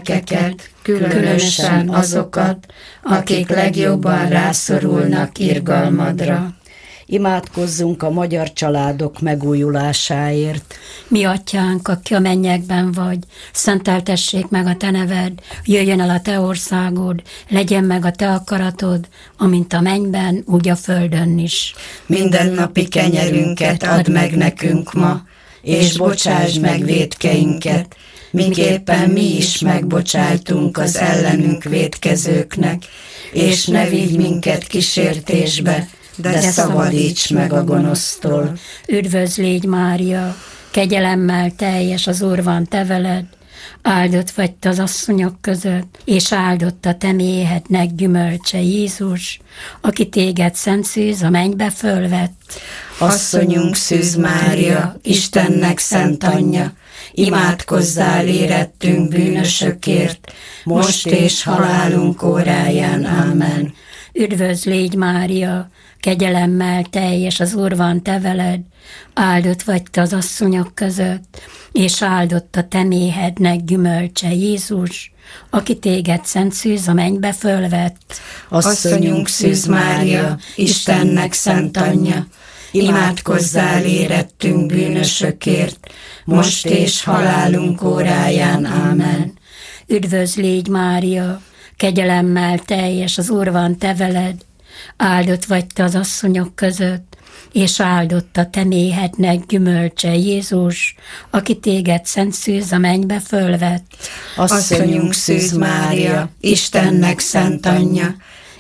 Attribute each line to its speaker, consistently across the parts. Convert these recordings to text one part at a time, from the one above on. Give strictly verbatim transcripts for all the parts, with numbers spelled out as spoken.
Speaker 1: gyerekeket, különösen azokat, akik legjobban rászorulnak irgalmadra.
Speaker 2: Imádkozzunk a magyar családok megújulásáért.
Speaker 3: Mi atyánk, aki a mennyekben vagy, szenteltessék meg a te neved, jöjjön el a te országod, legyen meg a te akaratod, amint a mennyben, úgy a földön is.
Speaker 1: Mindennapi kenyerünket add meg nekünk ma, és bocsásd meg vétkeinket, miképpen mi is megbocsájtunk az ellenünk vétkezőknek, és ne vigy minket kísértésbe, de szabadíts meg a gonosztól.
Speaker 3: Üdvözl légy, Mária, kegyelemmel teljes, az Úr van te veled, áldott vagy te az asszonyok között, és áldott a te méhednek gyümölcse, Jézus, aki téged szent szűz a mennybe fölvett.
Speaker 1: Asszonyunk Szűz Mária, Istennek szent anyja, imádkozzál érettünk bűnösökért, most és halálunk óráján. Ámen.
Speaker 3: Üdvözl légy, Mária, kegyelemmel teljes, az Úr van te veled, áldott vagy te az asszonyok között, és áldott a te méhednek gyümölcse, Jézus, aki téged szent szűz a mennybe fölvett.
Speaker 1: Asszonyunk Szűz Mária, Istennek szent anyja, imádkozzál érettünk bűnösökért, most és halálunk óráján. Ámen.
Speaker 3: Üdvözl légy, Mária, kegyelemmel teljes, az Úr van te veled, áldott vagy te az asszonyok között, és áldott a te méhednek gyümölcse, Jézus, aki téged szent szűz a mennybe fölvett.
Speaker 1: Asszonyunk Szűz Mária, Istennek szent anyja,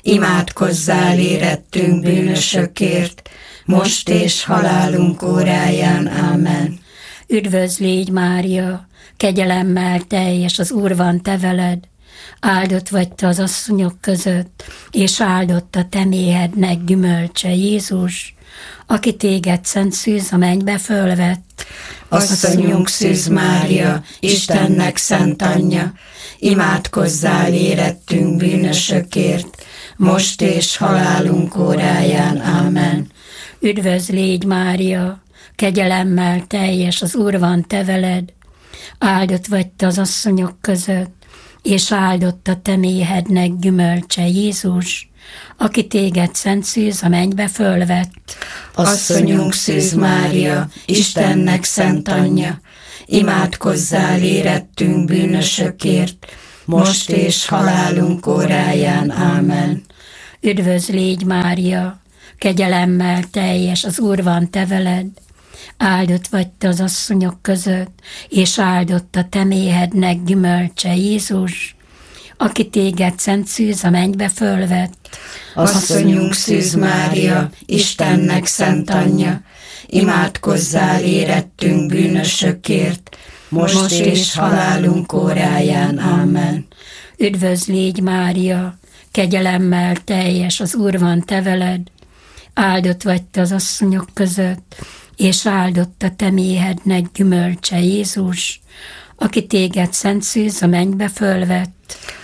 Speaker 1: imádkozzál érettünk bűnösökért, most és halálunk óráján. Ámen.
Speaker 3: Üdvözl légy, Mária, kegyelemmel teljes, az Úr van te veled, áldott vagy te az asszonyok között, és áldott a te méhednek gyümölcse, Jézus, aki téged szent szűz a mennybe fölvett.
Speaker 1: Asszonyunk Szűz Mária, Istennek szent anyja, imádkozzál érettünk bűnösökért, most és halálunk óráján. Ámen.
Speaker 3: Üdvözl légy, Mária, kegyelemmel teljes, az Úr van te veled, áldott vagy te az asszonyok között, és áldott a te méhednek gyümölcse, Jézus, aki téged szent szűz a mennybe fölvett.
Speaker 1: Asszonyunk Szűz Mária, Istennek szent anyja, imádkozzál érettünk bűnösökért, most és halálunk óráján. Ámen.
Speaker 3: Üdvözl légy, Mária, kegyelemmel teljes, az Úr van te veled, áldott vagy te az asszonyok között, és áldott a te méhednek gyümölcse, Jézus, aki téged szent szűz a mennybe fölvett.
Speaker 1: Asszonyunk Szűz Mária, Istennek szent anyja, imádkozzál érettünk bűnösökért, most és halálunk óráján. Ámen.
Speaker 3: Üdvözl légy, Mária, kegyelemmel teljes, az Úr van te veled, áldott vagy te az asszonyok között, és áldott a te méhednek gyümölcse, Jézus, aki téged szent szűz a mennybe fölvett.